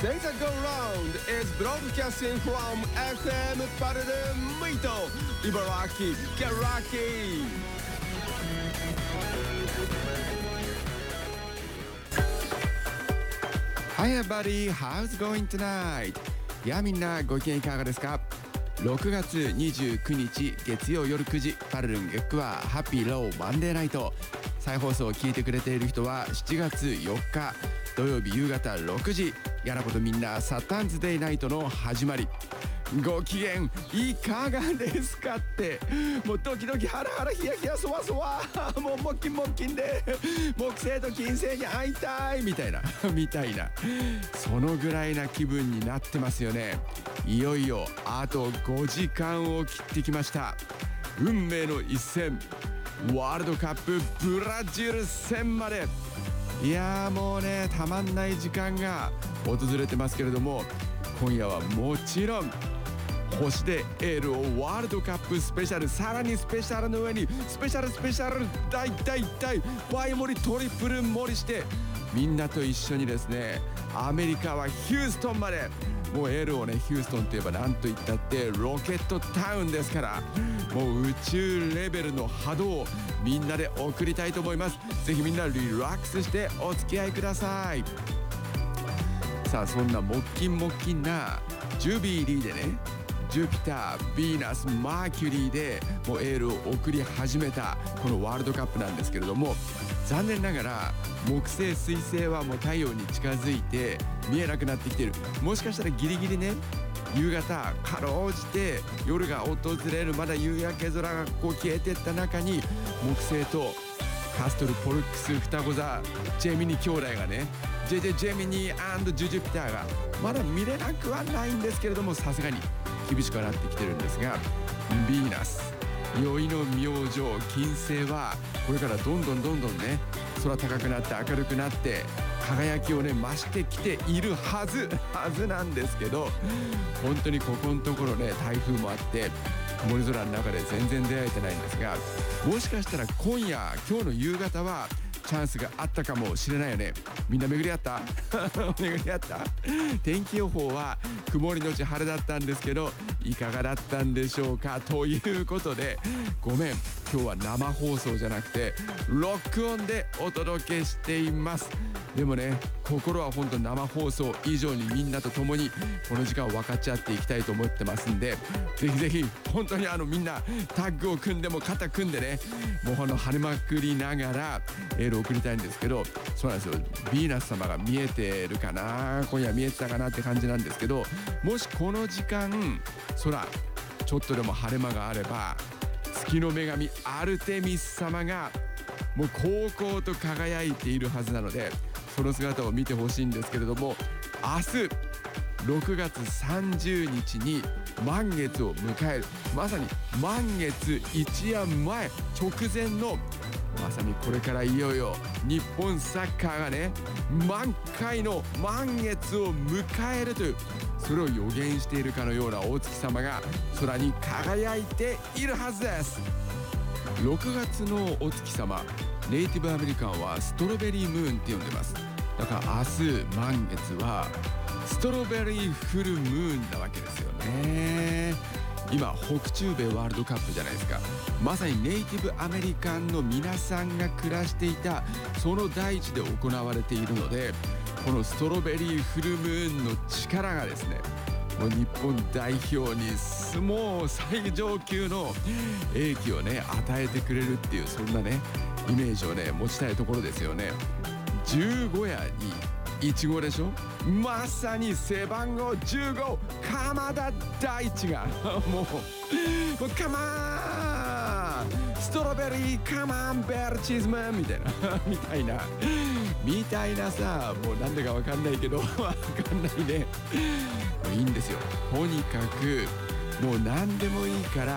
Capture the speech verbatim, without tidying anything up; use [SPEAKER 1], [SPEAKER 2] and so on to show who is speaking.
[SPEAKER 1] Second Go Round is broadcasting from エフエム パルルミート茨城 Get Lucky。 Hi everybody, how's it going tonight? いやみんなご機嫌いかがですか？ろくがつにじゅうくにち月曜夜くじ、パルルンゲックはハッピーローマンデーナイト。再放送を聞いてくれている人はしちがつよっか土曜日夕方ろくじ、やなことみんなサタンズデイナイトの始まり。ご機嫌いかがですかって、もうドキドキハラハラヒヤヒヤそわそわ、もうモッキンモッキンで木星と金星に会いたいみたいなみたいな、そのぐらいな気分になってますよね。いよいよあとごじかんを切ってきました。運命の一戦、ワールドカップブラジル戦まで。いやーもうね、たまんない時間が訪れてますけれども、今夜はもちろん星でエールをワールドカップスペシャル、さらにスペシャルの上にスペシャルスペシャル大大大倍盛りトリプル盛りして、みんなと一緒にですね、アメリカはヒューストンまで、もうエールをね、ヒューストンといえば何と言ったってロケットタウンですから、もう宇宙レベルの波動をみんなで送りたいと思います。ぜひみんなリラックスしてお付き合いください。さあ、そんなモッキンモッキンなジュビリーでね、ジュピター、ヴィーナス、マーキュリーでもうエールを送り始めたこのワールドカップなんですけれども、残念ながら木星水星はもう太陽に近づいて見えなくなってきている。もしかしたらギリギリね、夕方かろうじて夜が訪れる、まだ夕焼け空がこう消えていった中に、木星とカストル・ポルックス双子座ジェミニ兄弟がね、ジェジェジェミニ&ジュジュピターがまだ見れなくはないんですけれども、さすがに厳しくはなってきてるんですが、ヴィーナス、宵の明星、金星はこれからどんどんどんどんね、空高くなって明るくなって輝きをね増してきているはずはずなんですけど、本当にここのところね、台風もあって曇り空の中で全然出会えてないんですが、もしかしたら今夜今日の夕方はチャンスがあったかもしれないよね。みんな巡り合った巡り合った。天気予報は曇りのち晴れだったんですけど、いかがだったんでしょうか。ということで、ごめん、今日は生放送じゃなくて録音でお届けしています。でもね、心は本当生放送以上にみんなと共にこの時間を分かち合っていきたいと思ってますんで、ぜひぜひ本当にあのみんなタッグを組んでも肩組んでね、もうこの跳ねまくりながらエールを送りたいんですけど、そうなんですよ、ヴィーナス様が見えてるかな、今夜見えてたかなって感じなんですけど、もしこの時間空ちょっとでも晴れ間があれば、月の女神アルテミス様がもうこうこうと輝いているはずなので、その姿を見てほしいんですけれども、明日ろくがつさんじゅうにちに満月を迎える、まさに満月一夜前直前の、まさにこれからいよいよ日本サッカーがね、満開の満月を迎えるという、それを予言しているかのようなお月様が空に輝いているはずです。ろくがつのお月様、ネイティブアメリカンはストロベリームーンって呼んでます。だから明日満月はストロベリーフルムーンなわけですよね。今北中米ワールドカップじゃないですか。まさにネイティブアメリカンの皆さんが暮らしていたその大地で行われているので、このストロベリーフルムーンの力がですね、もう日本代表にもう最上級の英気をね与えてくれるっていう、そんなねイメージをね持ちたいところですよね。じゅうご夜にいちごでしょ。まさに背番号じゅうご、鎌田大地がもうもうカマンストロベリーカマンベルチズムみたいなみたいなみたいなさ、もうなんでかわかんないけどわかんないね。いいんですよ、とにかくもう何でもいいから